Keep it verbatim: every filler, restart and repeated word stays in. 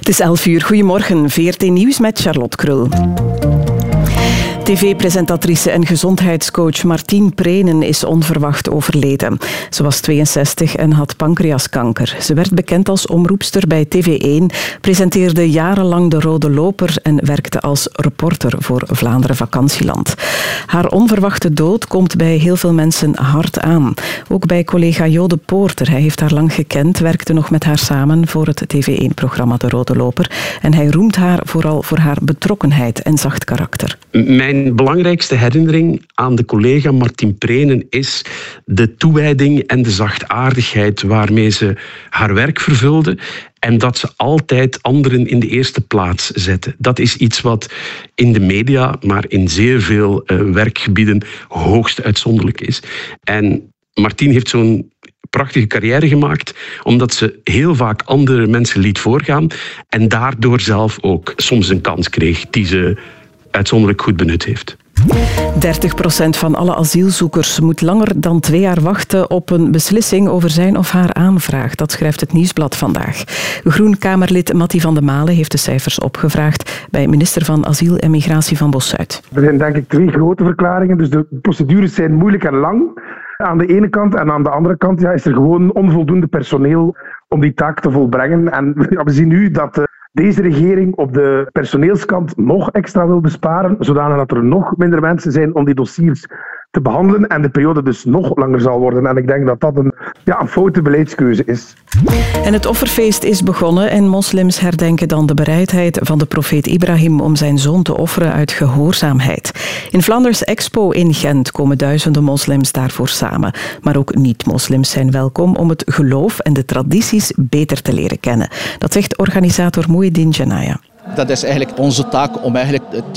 Het is elf uur. Goedemorgen. V R T Nieuws met Charlotte Krul. T V-presentatrice en gezondheidscoach Martien Prenen is onverwacht overleden. Ze was tweeënzestig en had pancreaskanker. Ze werd bekend als omroepster bij T V één, presenteerde jarenlang De Rode Loper en werkte als reporter voor Vlaanderen Vakantieland. Haar onverwachte dood komt bij heel veel mensen hard aan. Ook bij collega Jo de Poorter. Hij heeft haar lang gekend, werkte nog met haar samen voor het T V één-programma De Rode Loper. En hij roemt haar vooral voor haar betrokkenheid en zacht karakter. Mijn belangrijkste herinnering aan de collega Martien Prenen is de toewijding en de zachtaardigheid waarmee ze haar werk vervulde en dat ze altijd anderen in de eerste plaats zette. Dat is iets wat in de media, maar in zeer veel uh, werkgebieden hoogst uitzonderlijk is. En Martien heeft zo'n prachtige carrière gemaakt, omdat ze heel vaak andere mensen liet voorgaan en daardoor zelf ook soms een kans kreeg die ze uitzonderlijk goed benut heeft. dertig procent van alle asielzoekers moet langer dan twee jaar wachten op een beslissing over zijn of haar aanvraag. Dat schrijft het Nieuwsblad vandaag. Groen-Kamerlid Mattie van de Malen heeft de cijfers opgevraagd bij minister van Asiel en Migratie van Bossuit. Er zijn denk ik twee grote verklaringen. Dus de procedures zijn moeilijk en lang aan de ene kant. En aan de andere kant ja, is er gewoon onvoldoende personeel om die taak te volbrengen. En ja, we zien nu dat Uh, deze regering op de personeelskant nog extra wil besparen, zodanig dat er nog minder mensen zijn om die dossiers te behandelen en de periode dus nog langer zal worden. En ik denk dat dat een, ja, een foute beleidskeuze is. En het offerfeest is begonnen en moslims herdenken dan de bereidheid van de profeet Ibrahim om zijn zoon te offeren uit gehoorzaamheid. In Flanders Expo in Gent komen duizenden moslims daarvoor samen. Maar ook niet-moslims zijn welkom om het geloof en de tradities beter te leren kennen. Dat zegt organisator Mouhidine Janaya. Dat is eigenlijk onze taak om eigenlijk